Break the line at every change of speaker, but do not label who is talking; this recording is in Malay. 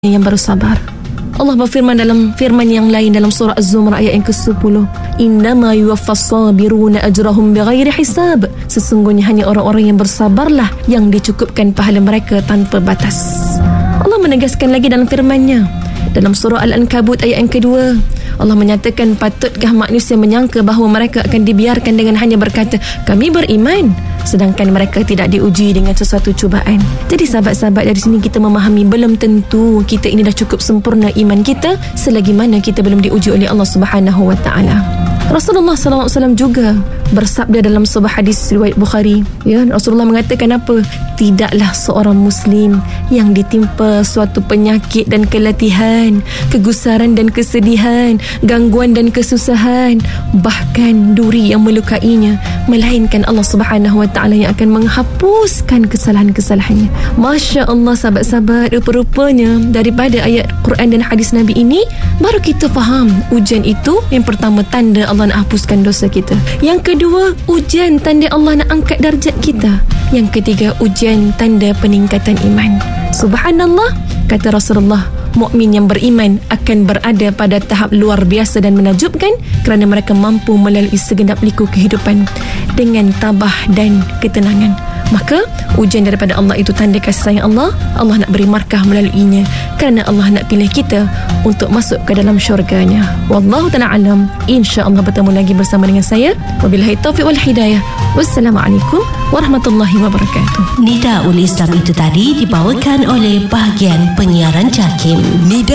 yang bersabar. Allah berfirman dalam firman yang lain dalam surah Az-Zumar ayat yang ke-10, innama yuwaffas sabiruna ajrahum bighairi hisab, sesungguhnya hanya orang-orang yang bersabarlah yang dicukupkan pahala mereka tanpa batas. Allah menegaskan lagi dalam firman-Nya dalam surah Al-Ankabut ayat yang kedua, Allah menyatakan, patutkah manusia menyangka bahawa mereka akan dibiarkan dengan hanya berkata kami beriman, sedangkan mereka tidak diuji dengan sesuatu cubaan. Jadi sahabat-sahabat, dari sini kita memahami belum tentu kita ini dah cukup sempurna iman kita selagi mana kita belum diuji oleh Allah Subhanahu wa taala. Rasulullah SAW juga bersabda dalam sebuah hadis riwayat Bukhari, ya, Rasulullah mengatakan apa? Tidaklah seorang Muslim yang ditimpa suatu penyakit dan keletihan, kegusaran dan kesedihan, gangguan dan kesusahan, bahkan duri yang melukainya, melainkan Allah Subhanahu wa taala yang akan menghapuskan kesalahan-kesalahannya. Masya Allah sahabat-sahabat, rupa-rupanya daripada ayat Quran dan hadis Nabi ini baru kita faham ujian itu yang pertama tanda Allah nak hapuskan dosa kita, yang kedua ujian tanda Allah nak angkat darjat kita, yang ketiga ujian tanda peningkatan iman. Subhanallah, kata Rasulullah, mukmin yang beriman akan berada pada tahap luar biasa dan menakjubkan kerana mereka mampu melalui segenap liku kehidupan dengan tabah dan ketenangan. Maka ujian daripada Allah itu tanda kasih sayang Allah. Allah nak beri markah melaluinya kerana Allah nak pilih kita untuk masuk ke dalam syurganya. Wallahu ta'ala alam. InsyaAllah bertemu lagi bersama dengan saya. Wabillahi taufiq wal hidayah. Wassalamualaikum warahmatullahi wabarakatuh.
Nidaul Islam itu tadi dibawakan oleh bahagian penyiaran JAKIM.